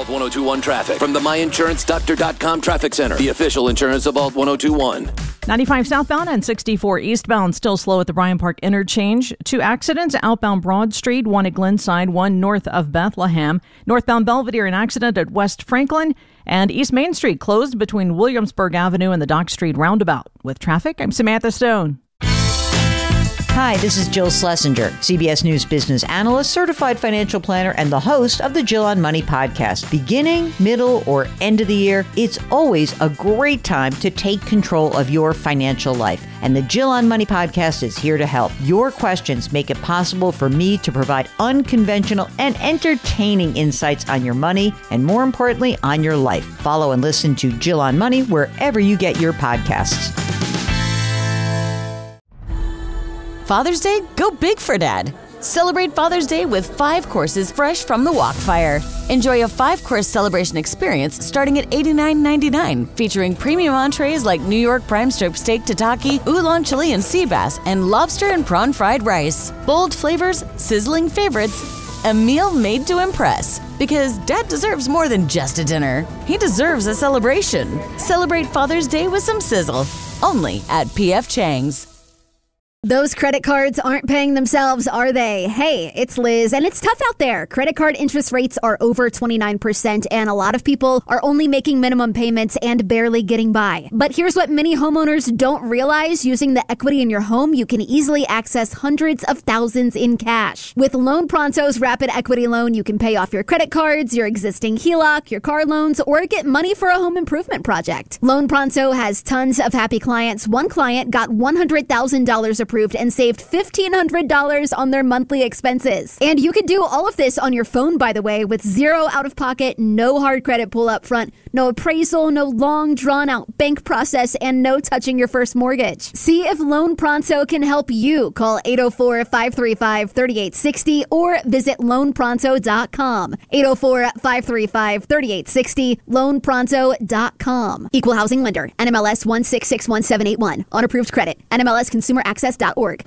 1021 traffic from the MyInsuranceDoctor.com Traffic Center, the official insurance of Alt 1021. 95 southbound and 64 eastbound still slow at the Bryant Park interchange. 2 accidents outbound Broad Street, one at Glenside, one north of Bethlehem. Northbound Belvedere, an accident at West Franklin. And East Main Street closed between Williamsburg Avenue and the Dock Street roundabout. With traffic, I'm Samantha Stone. Hi, this is Jill Schlesinger, CBS News business analyst, certified financial planner, and the host of the Jill on Money podcast. Beginning, middle, or end of the year, it's always a great time to take control of your financial life. And the Jill on Money podcast is here to help. Your questions make it possible for me to provide unconventional and entertaining insights on your money and, more importantly, on your life. Follow and listen to Jill on Money wherever you get your podcasts. Father's Day? Go big for Dad. Celebrate Father's Day with 5 courses fresh from the Wok Fire. Enjoy a 5-course celebration experience starting at $89.99, featuring premium entrees like New York prime strip steak tataki, oolong chili and sea bass, and lobster and prawn fried rice. Bold flavors, sizzling favorites, a meal made to impress. Because Dad deserves more than just a dinner. He deserves a celebration. Celebrate Father's Day with some sizzle. Only at P.F. Chang's. Those credit cards aren't paying themselves, are they? Hey, it's Liz, and it's tough out there. Credit card interest rates are over 29%, and a lot of people are only making minimum payments and barely getting by. But here's what many homeowners don't realize. Using the equity in your home, you can easily access hundreds of thousands in cash. With Loan Pronto's Rapid Equity Loan, you can pay off your credit cards, your existing HELOC, your car loans, or get money for a home improvement project. Loan Pronto has tons of happy clients. One client got $100,000 approved and saved $1,500 on their monthly expenses. And you can do all of this on your phone, by the way, with zero out-of-pocket, no hard credit pull up front, no appraisal, no long drawn-out bank process, and no touching your first mortgage. See if Loan Pronto can help you. Call 804-535-3860 or visit loanpronto.com. 804-535-3860, loanpronto.com. Equal housing lender. NMLS 1661781. On approved credit. NMLS ConsumerAccess.org.